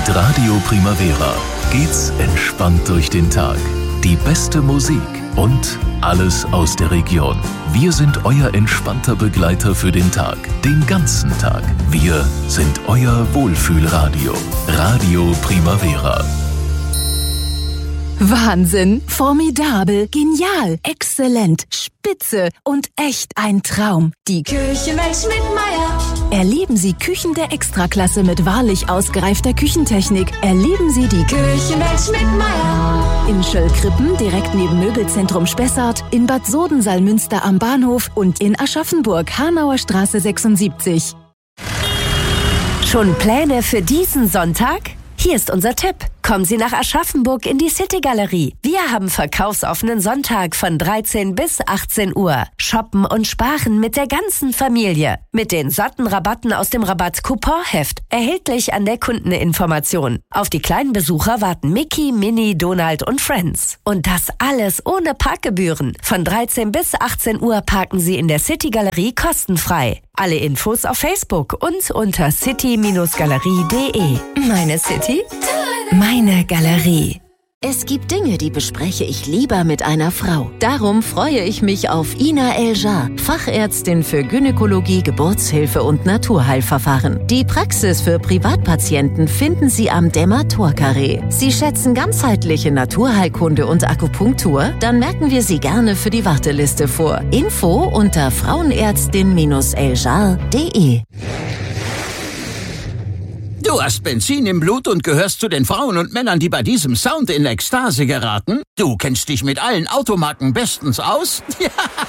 Mit Radio Primavera geht's entspannt durch den Tag. Die beste Musik und alles aus der Region. Wir sind euer entspannter Begleiter für den Tag, den ganzen Tag. Wir sind euer Wohlfühlradio. Radio Primavera. Wahnsinn, formidabel, genial, exzellent, spitze und echt ein Traum. Die Küchenwelt Schmidtmeyer. Erleben Sie Küchen der Extraklasse mit wahrlich ausgereifter Küchentechnik. Erleben Sie die Küchenwelt Schmidtmeyer. In Schöllkrippen, direkt neben Möbelzentrum Spessart, in Bad Soden-Salmünster am Bahnhof und in Aschaffenburg, Hanauer Straße 76. Schon Pläne für diesen Sonntag? Hier ist unser Tipp. Kommen Sie nach Aschaffenburg in die City-Galerie. Wir haben verkaufsoffenen Sonntag von 13 bis 18 Uhr. Shoppen und sparen mit der ganzen Familie. Mit den satten Rabatten aus dem Rabatt-Couponheft. Erhältlich an der Kundeninformation. Auf die kleinen Besucher warten Mickey, Minnie, Donald und Friends. Und das alles ohne Parkgebühren. Von 13 bis 18 Uhr parken Sie in der City-Galerie kostenfrei. Alle Infos auf Facebook und unter city-galerie.de. Meine City? Meine Galerie. Es gibt Dinge, die bespreche ich lieber mit einer Frau. Darum freue ich mich auf Ina El-Jar, Fachärztin für Gynäkologie, Geburtshilfe und Naturheilverfahren. Die Praxis für Privatpatienten finden Sie am Dämmer-Tor-Carré. Sie schätzen ganzheitliche Naturheilkunde und Akupunktur? Dann merken wir Sie gerne für die Warteliste vor. Info unter frauenärztin-eljar.de. Du hast Benzin im Blut und gehörst zu den Frauen und Männern, die bei diesem Sound in Ekstase geraten? Du kennst dich mit allen Automarken bestens aus? Ja!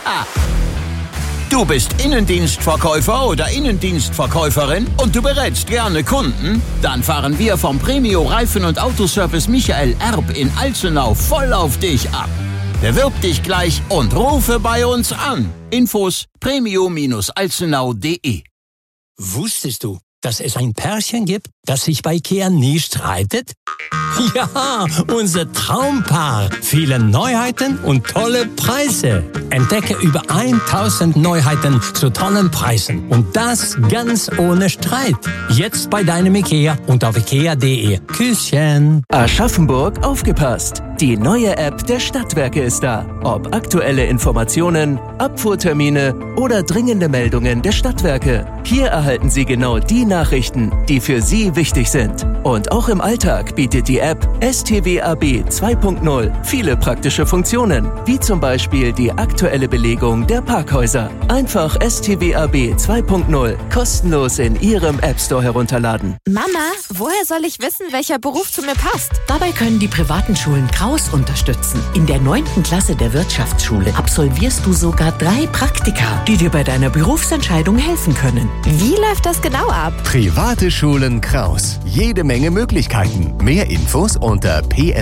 Du bist Innendienstverkäufer oder Innendienstverkäuferin und du berätst gerne Kunden? Dann fahren wir vom Premio Reifen- und Autoservice Michael Erb in Alzenau voll auf dich ab. Bewirb dich gleich und rufe bei uns an. Infos premio-alzenau.de. Wusstest du, dass es ein Pärchen gibt, das sich bei IKEA nie streitet? Ja, unser Traumpaar. Viele Neuheiten und tolle Preise. Entdecke über 1000 Neuheiten zu tollen Preisen. Und das ganz ohne Streit. Jetzt bei deinem IKEA und auf IKEA.de. Küsschen. Aschaffenburg, aufgepasst! Die neue App der Stadtwerke ist da. Ob aktuelle Informationen, Abfuhrtermine oder dringende Meldungen der Stadtwerke. Hier erhalten Sie genau die Nachrichten, die für Sie wichtig sind. Und auch im Alltag bietet die App STWAB 2.0 viele praktische Funktionen, wie zum Beispiel die aktuelle Belegung der Parkhäuser. Einfach STWAB 2.0 kostenlos in Ihrem App Store herunterladen. Mama, woher soll ich wissen, welcher Beruf zu mir passt? Dabei können die privaten Schulen Kraus unterstützen. In der 9. Klasse der Wirtschaftsschule absolvierst du sogar 3 Praktika, die dir bei deiner Berufsentscheidung helfen können. Wie läuft das genau ab? Private Schulen Kraus. Jede Menge Möglichkeiten. Mehr Infos unter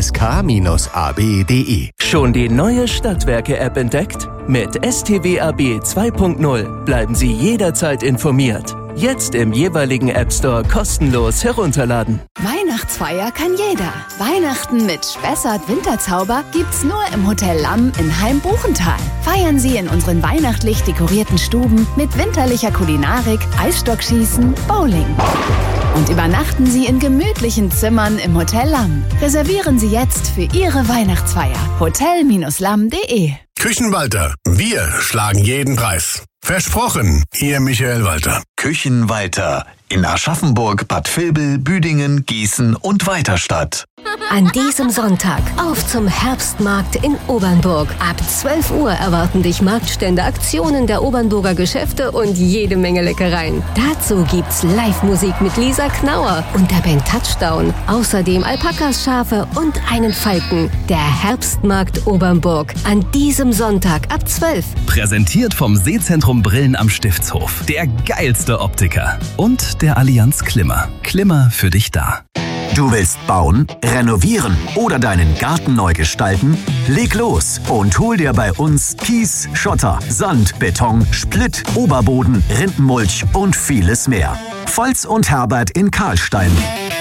psk-ab.de. Schon die neue Stadtwerke-App entdeckt? Mit STWAB 2.0 bleiben Sie jederzeit informiert. Jetzt im jeweiligen App Store kostenlos herunterladen. Weihnachtsfeier kann jeder. Weihnachten mit Spessart Winterzauber gibt's nur im Hotel Lamm in Heim-Buchental. Feiern Sie in unseren weihnachtlich dekorierten Stuben mit winterlicher Kulinarik, Eisstockschießen, Bowling. Und übernachten Sie in gemütlichen Zimmern im Hotel Lamm. Reservieren Sie jetzt für Ihre Weihnachtsfeier. Hotel-lamm.de. Küchenwalter. Wir schlagen jeden Preis. Versprochen, Ihr Michael Walter. Küchenwalter in Aschaffenburg, Bad Vilbel, Büdingen, Gießen und Weiterstadt. An diesem Sonntag auf zum Herbstmarkt in Obernburg. Ab 12 Uhr erwarten dich Marktstände, Aktionen der Obernburger Geschäfte und jede Menge Leckereien. Dazu gibt's Live-Musik mit Lisa Knauer und der Band Touchdown. Außerdem Alpakas, Schafe und einen Falken. Der Herbstmarkt Obernburg. An diesem Sonntag ab 12. Präsentiert vom Sehzentrum Brillen am Stiftshof. Der geilste Optiker. Und der Allianz Klimmer. Klimmer für dich da. Du willst bauen, renovieren oder deinen Garten neu gestalten? Leg los und hol dir bei uns Kies, Schotter, Sand, Beton, Splitt, Oberboden, Rindenmulch und vieles mehr. Volz und Herbert in Karlstein.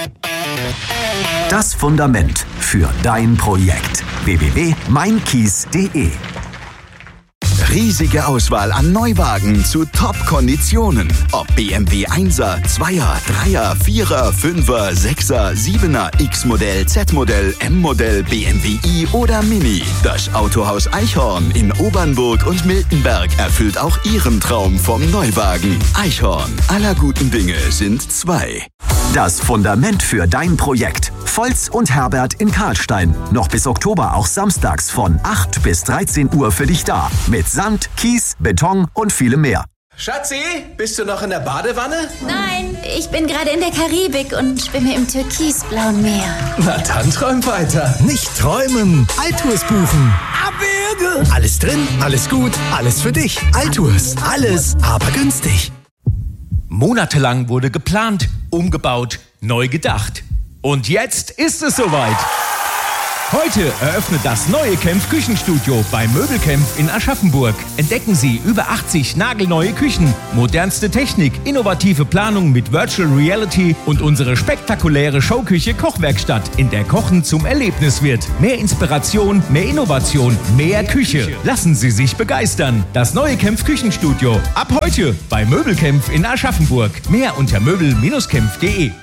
Das Fundament für dein Projekt. www.meinkies.de. Riesige Auswahl an Neuwagen zu Top-Konditionen. Ob BMW 1er, 2er, 3er, 4er, 5er, 6er, 7er, X-Modell, Z-Modell, M-Modell, BMW i oder Mini. Das Autohaus Eichhorn in Obernburg und Miltenberg erfüllt auch Ihren Traum vom Neuwagen. Eichhorn, aller guten Dinge sind zwei. Das Fundament für dein Projekt. Volz und Herbert in Karlstein. Noch bis Oktober auch samstags von 8 bis 13 Uhr für dich da. Mit Sand, Kies, Beton und vielem mehr. Schatzi, bist du noch in der Badewanne? Nein, ich bin gerade in der Karibik und schwimme im türkisblauen Meer. Na dann träum weiter. Nicht träumen, Altours buchen. Abwürge! Alles drin, alles gut, alles für dich. Altours, alles, aber günstig. Monatelang wurde geplant, umgebaut, neu gedacht. Und jetzt ist es soweit. Heute eröffnet das neue Kempf Küchenstudio bei Möbelkempf in Aschaffenburg. Entdecken Sie über 80 nagelneue Küchen, modernste Technik, innovative Planung mit Virtual Reality und unsere spektakuläre Showküche Kochwerkstatt, in der Kochen zum Erlebnis wird. Mehr Inspiration, mehr Innovation, mehr Küche. Lassen Sie sich begeistern. Das neue Kempf Küchenstudio. Ab heute bei Möbelkempf in Aschaffenburg. Mehr unter möbel-kempf.de.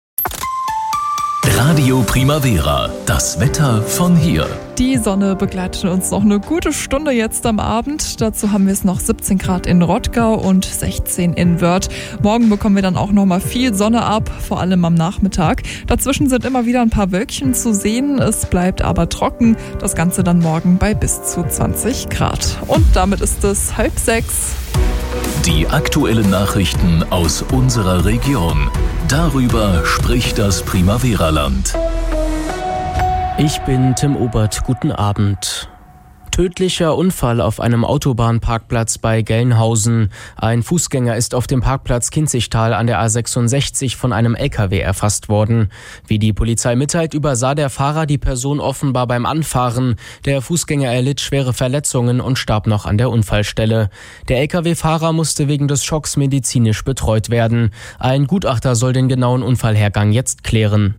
Radio Primavera, das Wetter von hier. Die Sonne begleitet uns noch eine gute Stunde jetzt am Abend. Dazu haben wir es noch 17 Grad in Rottgau und 16 in Wörth. Morgen bekommen wir dann auch noch mal viel Sonne ab, vor allem am Nachmittag. Dazwischen sind immer wieder ein paar Wölkchen zu sehen. Es bleibt aber trocken. Das Ganze dann morgen bei bis zu 20 Grad. Und damit ist es 5:30. Die aktuellen Nachrichten aus unserer Region. Darüber spricht das Primavera-Land. Ich bin Tim Obert. Guten Abend. Tödlicher Unfall auf einem Autobahnparkplatz bei Gelnhausen. Ein Fußgänger ist auf dem Parkplatz Kinzigtal an der A66 von einem LKW erfasst worden. Wie die Polizei mitteilt, übersah der Fahrer die Person offenbar beim Anfahren. Der Fußgänger erlitt schwere Verletzungen und starb noch an der Unfallstelle. Der LKW-Fahrer musste wegen des Schocks medizinisch betreut werden. Ein Gutachter soll den genauen Unfallhergang jetzt klären.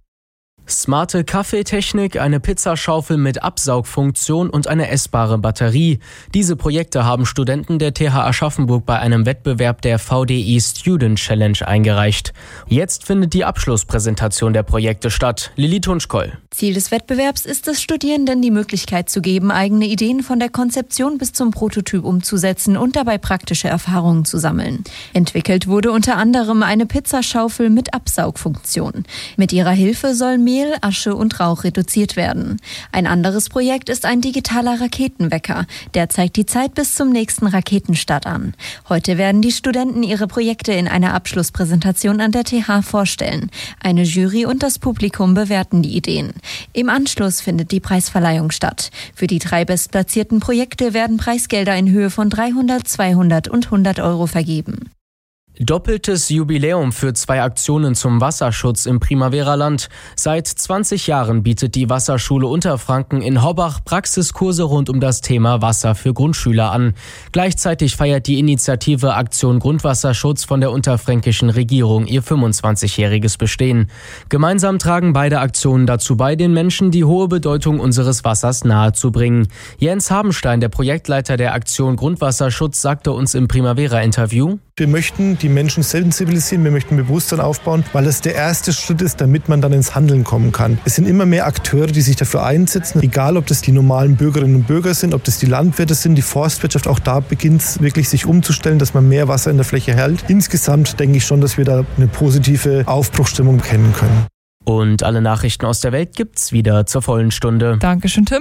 Smarte Kaffeetechnik, eine Pizzaschaufel mit Absaugfunktion und eine essbare Batterie. Diese Projekte haben Studenten der TH Aschaffenburg bei einem Wettbewerb der VDI Student Challenge eingereicht. Jetzt findet die Abschlusspräsentation der Projekte statt. Lilly Tunschkoll. Ziel des Wettbewerbs ist es, Studierenden die Möglichkeit zu geben, eigene Ideen von der Konzeption bis zum Prototyp umzusetzen und dabei praktische Erfahrungen zu sammeln. Entwickelt wurde unter anderem eine Pizzaschaufel mit Absaugfunktion. Mit ihrer Hilfe soll Mehl, Asche und Rauch reduziert werden. Ein anderes Projekt ist ein digitaler Raketenwecker. Der zeigt die Zeit bis zum nächsten Raketenstart an. Heute werden die Studenten ihre Projekte in einer Abschlusspräsentation an der TH vorstellen. Eine Jury und das Publikum bewerten die Ideen. Im Anschluss findet die Preisverleihung statt. Für die 3 bestplatzierten Projekte werden Preisgelder in Höhe von 300, 200 und 100 Euro vergeben. Doppeltes Jubiläum für 2 Aktionen zum Wasserschutz im Primavera-Land. Seit 20 Jahren bietet die Wasserschule Unterfranken in Hobbach Praxiskurse rund um das Thema Wasser für Grundschüler an. Gleichzeitig feiert die Initiative Aktion Grundwasserschutz von der unterfränkischen Regierung ihr 25-jähriges Bestehen. Gemeinsam tragen beide Aktionen dazu bei, den Menschen die hohe Bedeutung unseres Wassers nahezubringen. Jens Habenstein, der Projektleiter der Aktion Grundwasserschutz, sagte uns im Primavera-Interview: Wir möchten die Menschen sensibilisieren, wir möchten Bewusstsein aufbauen, weil es der erste Schritt ist, damit man dann ins Handeln kommen kann. Es sind immer mehr Akteure, die sich dafür einsetzen, egal ob das die normalen Bürgerinnen und Bürger sind, ob das die Landwirte sind, die Forstwirtschaft, auch da beginnt es wirklich sich umzustellen, dass man mehr Wasser in der Fläche hält. Insgesamt denke ich schon, dass wir da eine positive Aufbruchsstimmung kennen können. Und alle Nachrichten aus der Welt gibt's wieder zur vollen Stunde. Dankeschön, Tim.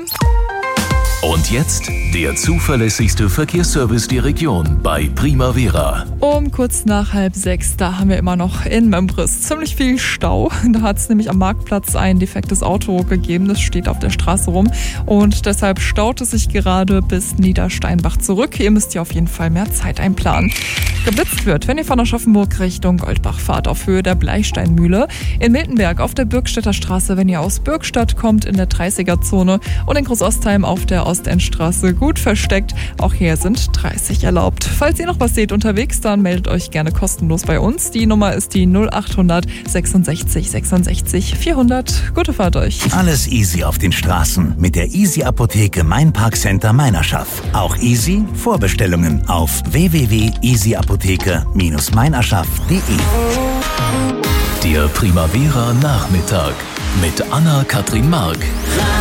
Und jetzt der zuverlässigste Verkehrsservice der Region bei Primavera. Um kurz nach 5:30, da haben wir immer noch in Membris ziemlich viel Stau. Da hat es nämlich am Marktplatz ein defektes Auto gegeben, das steht auf der Straße rum. Und deshalb staut es sich gerade bis Niedersteinbach zurück. Ihr müsst ja auf jeden Fall mehr Zeit einplanen. Geblitzt wird, wenn ihr von Aschaffenburg Richtung Goldbach fahrt, auf Höhe der Bleisteinmühle. In Miltenberg auf der Bürgstädter Straße, wenn ihr aus Bürgstadt kommt, in der 30er-Zone. Und in Großostheim auf der Ostendstraße gut versteckt. Auch hier sind 30 erlaubt. Falls ihr noch was seht unterwegs, dann meldet euch gerne kostenlos bei uns. Die Nummer ist die 0800 66 66 400. Gute Fahrt euch. Alles easy auf den Straßen mit der Easy Apotheke Main Park Center Meinerschaft. Auch easy Vorbestellungen auf www.easyapotheke-meinerschaft.de. Der Primavera Nachmittag mit Anna-Katrin Mark.